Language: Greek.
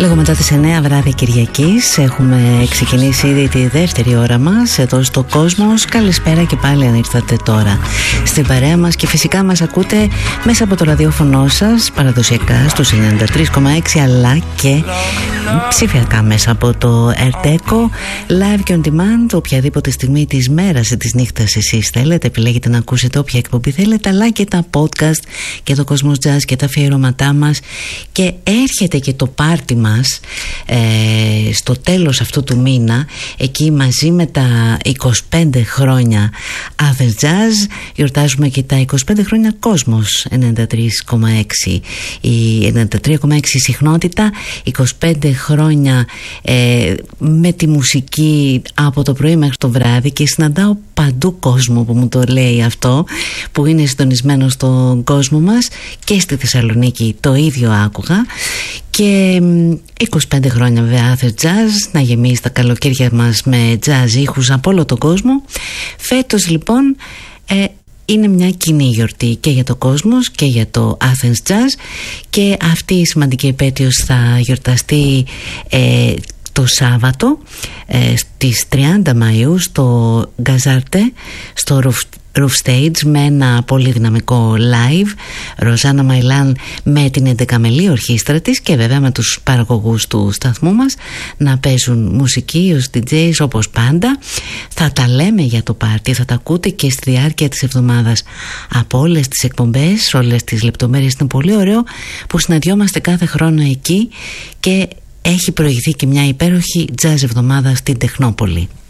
Λίγο μετά τις 9 βράδυ Κυριακής έχουμε ξεκινήσει ήδη τη δεύτερη ώρα μας εδώ στο Κόσμος. Καλησπέρα και πάλι αν ήρθατε τώρα στην παρέα μας και φυσικά μας ακούτε μέσα από το ραδιόφωνο σας παραδοσιακά στους 93,6 αλλά και ψηφιακά μέσα από το Ερτέκο live και on demand οποιαδήποτε στιγμή της μέρας ή της νύχτας εσείς θέλετε. Επιλέγετε να ακούσετε όποια εκπομπή θέλετε, αλλά και τα podcast και το Κόσμος Jazz και τα αφιερώματά μας. Και έρχεται και το πάρτι μας στο τέλος αυτού του μήνα, εκεί μαζί με τα 25 χρόνια Athens Jazz γιορτάζουμε και τα 25 χρόνια Κόσμος 93,6 η 93,6 συχνότητα, 25 χρόνια με τη μουσική από το πρωί μέχρι το βράδυ, και συναντάω παντού κόσμο που μου το λέει αυτό, που είναι συντονισμένο στον κόσμο μας, και στη Θεσσαλονίκη το ίδιο άκουγα. Και 25 χρόνια βέβαια Athens Jazz να γεμίσει τα καλοκαίρια μας με jazz ήχους από όλο τον κόσμο. Φέτος λοιπόν είναι μια κοινή γιορτή και για το Κόσμος και για το Athens Jazz, και αυτή η σημαντική επέτειος θα γιορταστεί το Σάββατο στις 30 Μαΐου στο Γκαζάρτε, στο Roof Stage, με ένα πολύ δυναμικό live. Ροζάνα Μαϊλάν με την 11μελή ορχήστρα της και βέβαια με τους παραγωγούς του σταθμού μας να παίζουν μουσική ως DJs όπως πάντα. Θα τα λέμε για το πάρτι, θα τα ακούτε και στη διάρκεια της εβδομάδας από όλες τις εκπομπές, όλες τις λεπτομέρειες. Είναι πολύ ωραίο που συναντιόμαστε κάθε χρόνο εκεί, και έχει προηγηθεί και μια υπέροχη jazz εβδομάδα στην Τεχνόπολη.